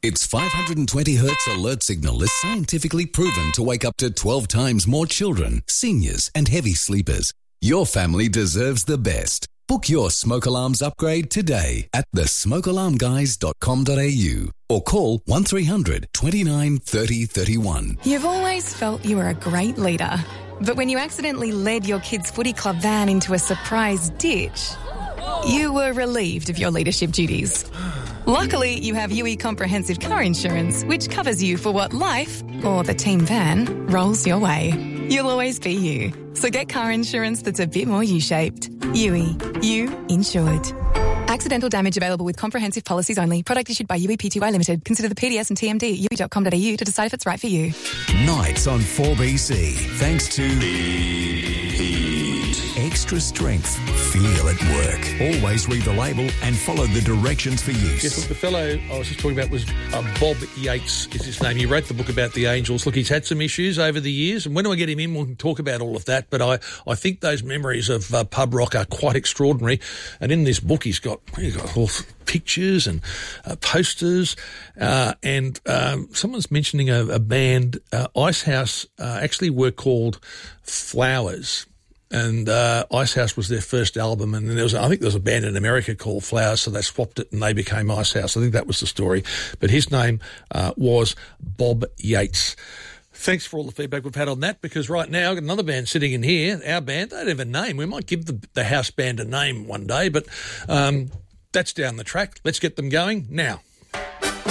Its 520 hertz alert signal is scientifically proven to wake up to 12 times more children, seniors and heavy sleepers. Your family deserves the best. Book your smoke alarms upgrade today at thesmokealarmguys.com.au or call 1300 29 30 31. You've always felt you were a great leader, but when you accidentally led your kids' footy club van into a surprise ditch, you were relieved of your leadership duties. Luckily, you have UE Comprehensive Car Insurance, which covers you for what life, or the team van, rolls your way. You'll always be you. So get car insurance that's a bit more U-shaped. UE. You insured. Accidental damage available with comprehensive policies only. Product issued by UE Pty Limited. Consider the PDS and TMD at UE.com.au to decide if it's right for you. Nights on 4BC. Thanks to Extra Strength. Feel at work. Always read the label and follow the directions for use. Yes, look, the fellow I was just talking about was Bob Yates is his name. He wrote the book about the Angels. Look, he's had some issues over the years, and when I get him in, we'll talk about all of that. But I think those memories of pub rock are quite extraordinary. And in this book, he's got all pictures and posters. And someone's mentioning a band, Icehouse, actually were called Flowers. And Icehouse was their first album, and I think there was a band in America called Flowers, so they swapped it and they became Icehouse. I think that was the story. But his name was Bob Yates. Thanks for all the feedback we've had on that, because right now I've got another band sitting in here, our band. They don't have a name. We might give the house band a name one day, but that's down the track. Let's get them going now.